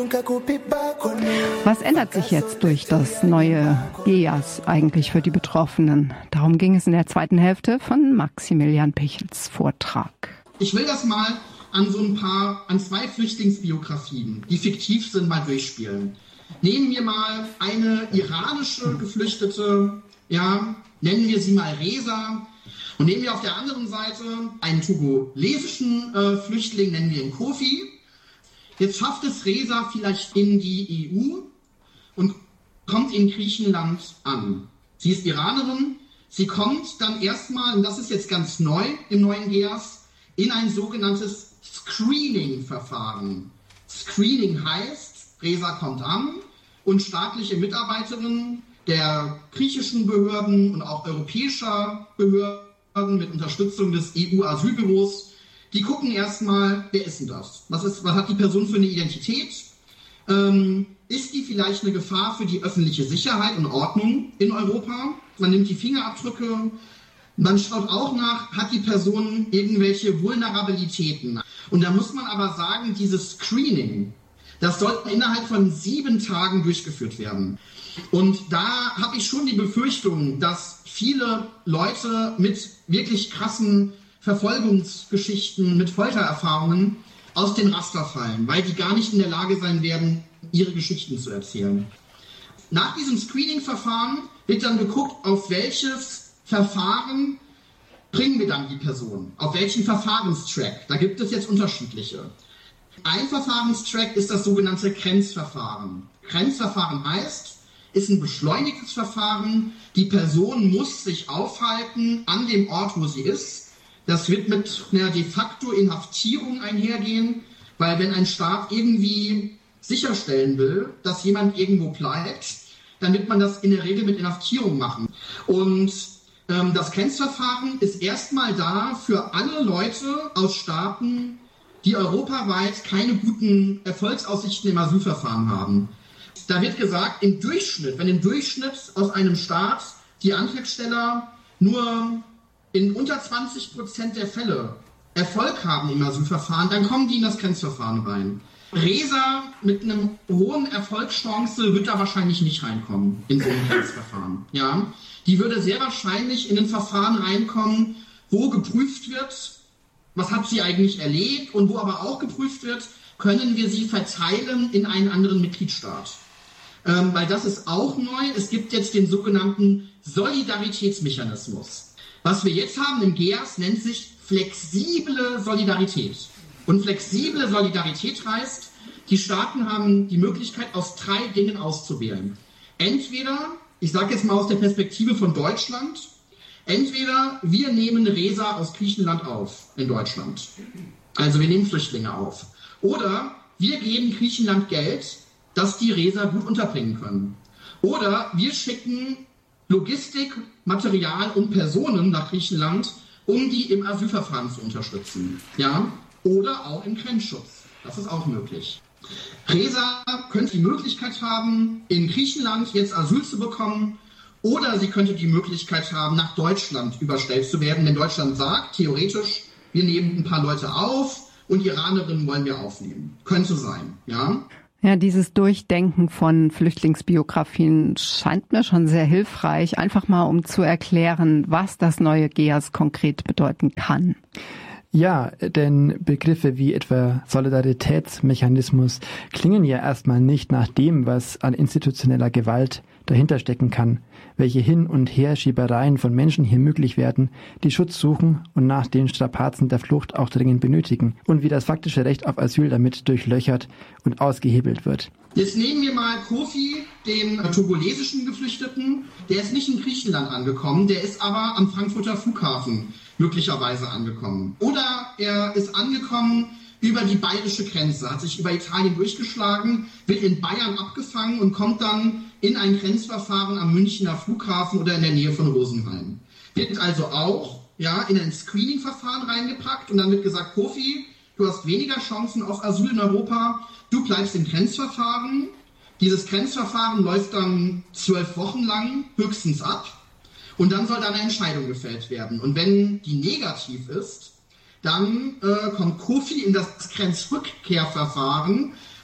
Was ändert sich jetzt durch das neue GEAS eigentlich für die Betroffenen? Darum ging es in der zweiten Hälfte von Maximilian Pichels Vortrag. Ich will das mal an zwei Flüchtlingsbiografien, die fiktiv sind, mal durchspielen. Nehmen wir mal eine iranische Geflüchtete, nennen wir sie mal Reza. Und nehmen wir auf der anderen Seite einen togolesischen Flüchtling, nennen wir ihn Kofi. Jetzt schafft es Reza vielleicht in die EU und kommt in Griechenland an. Sie ist Iranerin, sie kommt dann erstmal, und das ist jetzt ganz neu im neuen GEAS, in ein sogenanntes Screening-Verfahren. Screening heißt, Reza kommt an und staatliche Mitarbeiterinnen der griechischen Behörden und auch europäischer Behörden mit Unterstützung des EU-Asylbüros, die gucken erstmal, wer ist denn das? Was hat die Person für eine Identität? Ist die vielleicht eine Gefahr für die öffentliche Sicherheit und Ordnung in Europa? Man nimmt die Fingerabdrücke. Man schaut auch nach, hat die Person irgendwelche Vulnerabilitäten? Und da muss man aber sagen, dieses Screening, das sollte innerhalb von 7 Tagen durchgeführt werden. Und da habe ich schon die Befürchtung, dass viele Leute mit wirklich krassen Verfolgungsgeschichten, mit Foltererfahrungen aus den Raster fallen, weil die gar nicht in der Lage sein werden, ihre Geschichten zu erzählen. Nach diesem Screening-Verfahren wird dann geguckt, auf welches Verfahren bringen wir dann die Person, auf welchen Verfahrenstrack. Da gibt es jetzt unterschiedliche. Ein Verfahrenstrack ist das sogenannte Grenzverfahren. Grenzverfahren heißt, ist ein beschleunigtes Verfahren. Die Person muss sich aufhalten an dem Ort, wo sie ist. Das wird mit einer de facto Inhaftierung einhergehen, weil wenn ein Staat irgendwie sicherstellen will, dass jemand irgendwo bleibt, dann wird man das in der Regel mit Inhaftierung machen. Und das Grenzverfahren ist erstmal da für alle Leute aus Staaten, die europaweit keine guten Erfolgsaussichten im Asylverfahren haben. Da wird gesagt, wenn im Durchschnitt aus einem Staat die Antragsteller nur in unter 20% der Fälle Erfolg haben im Asylverfahren, dann kommen die in das Grenzverfahren rein. Reza mit einem hohen Erfolgschance wird da wahrscheinlich nicht reinkommen in so ein Grenzverfahren. Ja? Die würde sehr wahrscheinlich in ein Verfahren reinkommen, wo geprüft wird, was hat sie eigentlich erlebt und wo aber auch geprüft wird, können wir sie verteilen in einen anderen Mitgliedstaat. Weil das ist auch neu. Es gibt jetzt den sogenannten Solidaritätsmechanismus. Was wir jetzt haben im GEAS nennt sich flexible Solidarität. Und flexible Solidarität heißt, die Staaten haben die Möglichkeit, aus 3 Dingen auszuwählen. Entweder, ich sage jetzt mal aus der Perspektive von Deutschland, entweder wir nehmen Reza aus Griechenland auf in Deutschland. Also wir nehmen Flüchtlinge auf. Oder wir geben Griechenland Geld, dass die Reza gut unterbringen können. Oder wir schicken Logistik, Material und Personen nach Griechenland, um die im Asylverfahren zu unterstützen. Ja? Oder auch im Grenzschutz. Das ist auch möglich. Reza könnte die Möglichkeit haben, in Griechenland jetzt Asyl zu bekommen, oder sie könnte die Möglichkeit haben, nach Deutschland überstellt zu werden. Denn Deutschland sagt, theoretisch, wir nehmen ein paar Leute auf und Iranerinnen wollen wir aufnehmen. Könnte sein, ja. Ja, dieses Durchdenken von Flüchtlingsbiografien scheint mir schon sehr hilfreich, einfach mal um zu erklären, was das neue GEAS konkret bedeuten kann. Ja, denn Begriffe wie etwa Solidaritätsmechanismus klingen ja erstmal nicht nach dem, was an institutioneller Gewalt dahinter stecken kann, welche Hin- und Herschiebereien von Menschen hier möglich werden, die Schutz suchen und nach den Strapazen der Flucht auch dringend benötigen und wie das faktische Recht auf Asyl damit durchlöchert und ausgehebelt wird. Jetzt nehmen wir mal Kofi, den togolesischen Geflüchteten. Der ist nicht in Griechenland angekommen, der ist aber am Frankfurter Flughafen möglicherweise angekommen. Oder er ist angekommen über die bayerische Grenze, hat sich über Italien durchgeschlagen, wird in Bayern abgefangen und kommt dann in ein Grenzverfahren am Münchner Flughafen oder in der Nähe von Rosenheim. Wird also auch in ein Screening-Verfahren reingepackt und dann wird gesagt, Kofi, du hast weniger Chancen auf Asyl in Europa, du bleibst im Grenzverfahren. Dieses Grenzverfahren läuft dann 12 Wochen lang höchstens ab und dann soll da eine Entscheidung gefällt werden. Und wenn die negativ ist, dann kommt Kofi in das Grenzrückkehrverfahren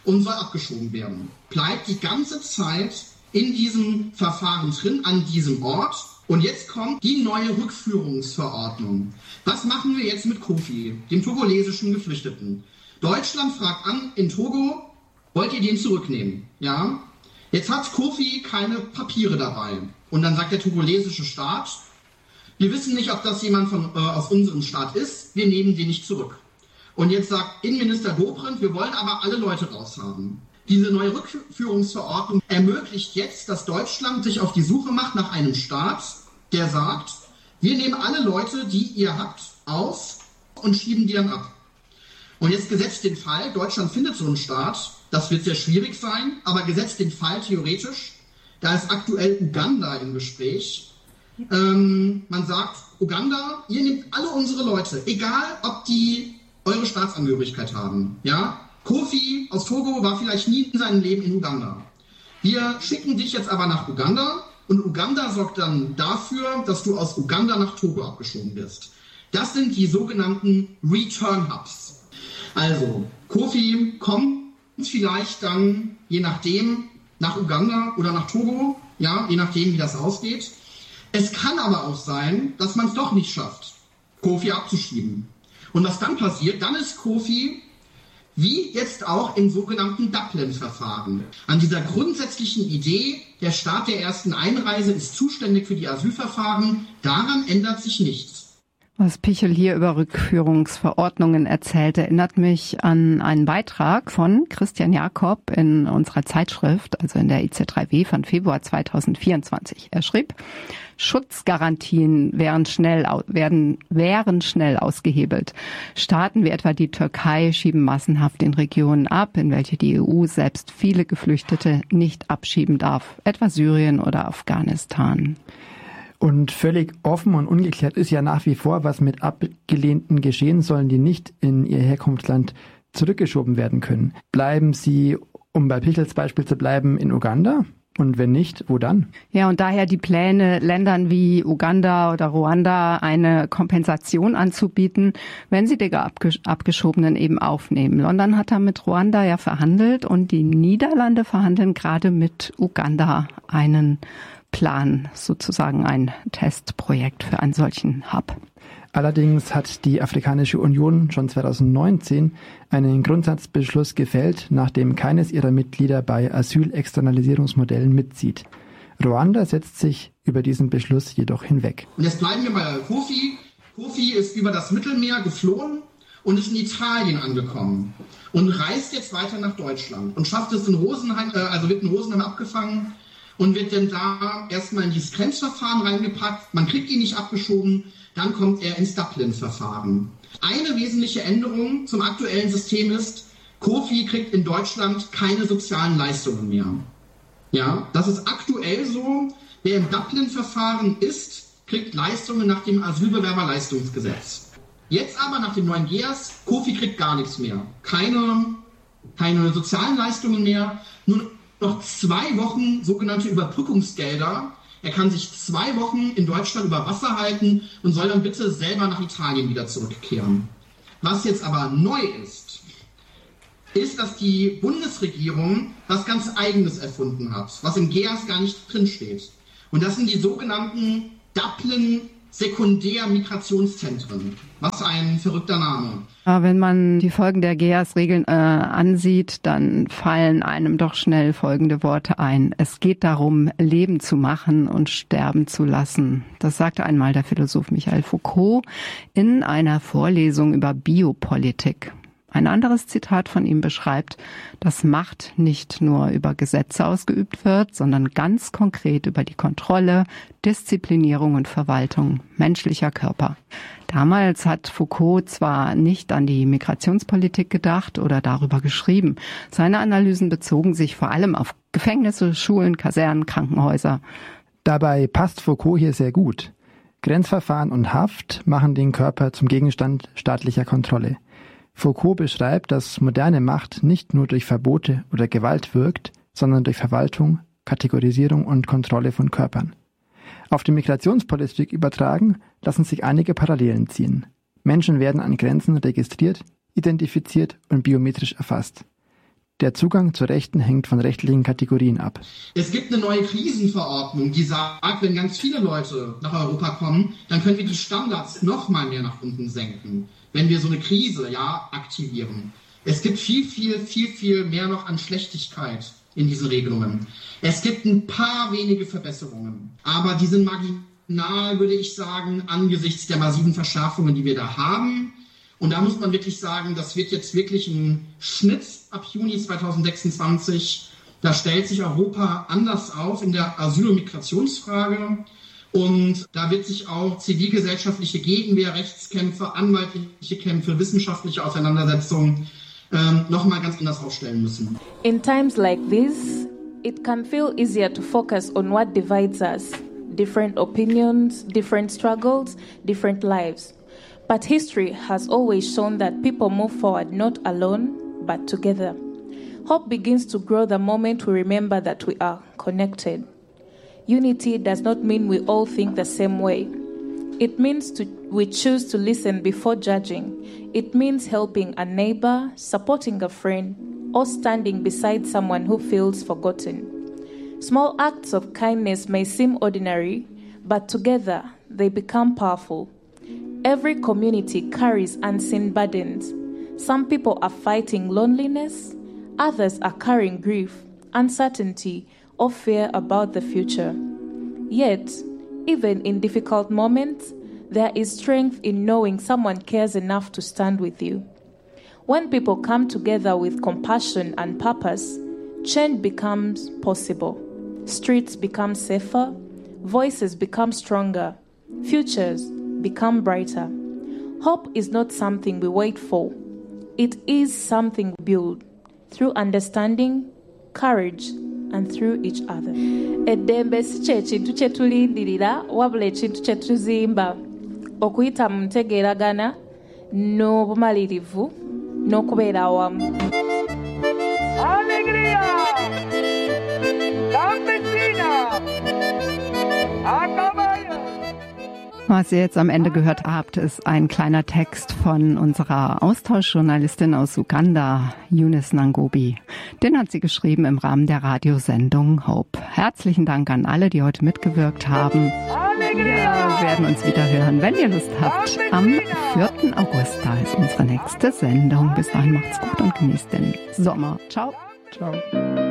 und soll abgeschoben werden. Bleibt die ganze Zeit in diesem Verfahren drin, an diesem Ort. Und jetzt kommt die neue Rückführungsverordnung. Was machen wir jetzt mit Kofi, dem togolesischen Geflüchteten? Deutschland fragt an in Togo, wollt ihr den zurücknehmen? Ja. Jetzt hat Kofi keine Papiere dabei. Und dann sagt der togolesische Staat, wir wissen nicht, ob das jemand aus unserem Staat ist, wir nehmen den nicht zurück. Und jetzt sagt Innenminister Dobrindt, wir wollen aber alle Leute raushaben. Diese neue Rückführungsverordnung ermöglicht jetzt, dass Deutschland sich auf die Suche macht nach einem Staat, der sagt, wir nehmen alle Leute, die ihr habt, aus und schieben die dann ab. Und jetzt gesetzt den Fall, Deutschland findet so einen Staat, das wird sehr schwierig sein, aber gesetzt den Fall theoretisch, da ist aktuell Uganda im Gespräch. Man sagt, Uganda, ihr nehmt alle unsere Leute, egal ob die eure Staatsangehörigkeit haben. Ja? Kofi aus Togo war vielleicht nie in seinem Leben in Uganda. Wir schicken dich jetzt aber nach Uganda und Uganda sorgt dann dafür, dass du aus Uganda nach Togo abgeschoben wirst. Das sind die sogenannten Return Hubs. Also, Kofi kommt vielleicht dann, je nachdem, nach Uganda oder nach Togo, ja, je nachdem, wie das ausgeht. Es kann aber auch sein, dass man es doch nicht schafft, Kofi abzuschieben. Und was dann passiert, dann ist Kofi, wie jetzt auch im sogenannten Dublin-Verfahren, an dieser grundsätzlichen Idee, der Staat der ersten Einreise ist zuständig für die Asylverfahren, daran ändert sich nichts. Was Pichel hier über Rückführungsverordnungen erzählt, erinnert mich an einen Beitrag von Christian Jakob in unserer Zeitschrift, also in der IZ3W von Februar 2024. Er schrieb, Schutzgarantien wären schnell ausgehebelt. Staaten wie etwa die Türkei schieben massenhaft in Regionen ab, in welche die EU selbst viele Geflüchtete nicht abschieben darf, etwa Syrien oder Afghanistan. Und völlig offen und ungeklärt ist ja nach wie vor, was mit Abgelehnten geschehen sollen, die nicht in ihr Herkunftsland zurückgeschoben werden können. Bleiben sie, um bei Pichels Beispiel zu bleiben, in Uganda? Und wenn nicht, wo dann? Ja, und daher die Pläne, Ländern wie Uganda oder Ruanda eine Kompensation anzubieten, wenn sie die Abgeschobenen eben aufnehmen. London hat da mit Ruanda ja verhandelt und die Niederlande verhandeln gerade mit Uganda einen Plan, sozusagen ein Testprojekt für einen solchen Hub. Allerdings hat die Afrikanische Union schon 2019 einen Grundsatzbeschluss gefällt, nachdem keines ihrer Mitglieder bei Asylexternalisierungsmodellen mitzieht. Ruanda setzt sich über diesen Beschluss jedoch hinweg. Und jetzt bleiben wir bei Kofi. Kofi ist über das Mittelmeer geflohen und ist in Italien angekommen und reist jetzt weiter nach Deutschland und schafft es in Rosenheim, wird in Rosenheim abgefangen und wird dann da erstmal in dieses Grenzverfahren reingepackt. Man kriegt ihn nicht abgeschoben, dann kommt er ins Dublin-Verfahren. Eine wesentliche Änderung zum aktuellen System ist, Kofi kriegt in Deutschland keine sozialen Leistungen mehr. Ja, das ist aktuell so. Wer im Dublin-Verfahren ist, kriegt Leistungen nach dem Asylbewerberleistungsgesetz. Jetzt aber nach dem neuen GEAS, Kofi kriegt gar nichts mehr. Keine sozialen Leistungen mehr, nur noch 2 Wochen sogenannte Überbrückungsgelder. Er kann sich 2 Wochen in Deutschland über Wasser halten und soll dann bitte selber nach Italien wieder zurückkehren. Was jetzt aber neu ist, dass die Bundesregierung was ganz Eigenes erfunden hat, was im GEAS gar nicht drinsteht. Und das sind die sogenannten Dublin-Sekundär-Migrationszentren. Was ein verrückter Name. Wenn man die Folgen der GEAS-Regeln ansieht, dann fallen einem doch schnell folgende Worte ein. Es geht darum, Leben zu machen und sterben zu lassen. Das sagte einmal der Philosoph Michel Foucault in einer Vorlesung über Biopolitik. Ein anderes Zitat von ihm beschreibt, dass Macht nicht nur über Gesetze ausgeübt wird, sondern ganz konkret über die Kontrolle, Disziplinierung und Verwaltung menschlicher Körper. Damals hat Foucault zwar nicht an die Migrationspolitik gedacht oder darüber geschrieben. Seine Analysen bezogen sich vor allem auf Gefängnisse, Schulen, Kasernen, Krankenhäuser. Dabei passt Foucault hier sehr gut. Grenzverfahren und Haft machen den Körper zum Gegenstand staatlicher Kontrolle. Foucault beschreibt, dass moderne Macht nicht nur durch Verbote oder Gewalt wirkt, sondern durch Verwaltung, Kategorisierung und Kontrolle von Körpern. Auf die Migrationspolitik übertragen lassen sich einige Parallelen ziehen. Menschen werden an Grenzen registriert, identifiziert und biometrisch erfasst. Der Zugang zu Rechten hängt von rechtlichen Kategorien ab. Es gibt eine neue Krisenverordnung, die sagt, wenn ganz viele Leute nach Europa kommen, dann können wir die Standards noch mal mehr nach unten senken, wenn wir so eine Krise aktivieren. Es gibt viel mehr noch an Schlechtigkeit in diesen Regelungen. Es gibt ein paar wenige Verbesserungen, aber die sind marginal, würde ich sagen, angesichts der massiven Verschärfungen, die wir da haben. Und da muss man wirklich sagen, das wird jetzt wirklich ein Schnitt ab Juni 2026. Da stellt sich Europa anders auf in der Asyl- und Migrationsfrage. Und da wird sich auch zivilgesellschaftliche Gegenwehr, Rechtskämpfe, anwaltliche Kämpfe, wissenschaftliche Auseinandersetzungen nochmal ganz anders aufstellen müssen. In times like this, it can feel easier to focus on what divides us. Different opinions, different struggles, different lives. But history has always shown that people move forward not alone, but together. Hope begins to grow the moment we remember that we are connected. Unity does not mean we all think the same way. It means we choose to listen before judging. It means helping a neighbor, supporting a friend, or standing beside someone who feels forgotten. Small acts of kindness may seem ordinary, but together they become powerful. Every community carries unseen burdens. Some people are fighting loneliness, others are carrying grief, uncertainty, or fear about the future. Yet, even in difficult moments, there is strength in knowing someone cares enough to stand with you. When people come together with compassion and purpose, change becomes possible. Streets become safer, voices become stronger, futures become brighter. Hope is not something we wait for. It is something we build through understanding, courage, and through each other. Eddembe si kye kintu kye tulindirira wabula ekintu kye tuzimba okuyita mu ntegeeragana n'obumalirivu n'okubeera awamu. Alegria! Campesina! Was ihr jetzt am Ende gehört habt, ist ein kleiner Text von unserer Austauschjournalistin aus Uganda, Eunice Nangobi. Den hat sie geschrieben im Rahmen der Radiosendung Hope. Herzlichen Dank an alle, die heute mitgewirkt haben. Wir werden uns wieder hören, wenn ihr Lust habt. Am 4. August, da ist unsere nächste Sendung. Bis dahin macht's gut und genießt den Sommer. Ciao. Ciao.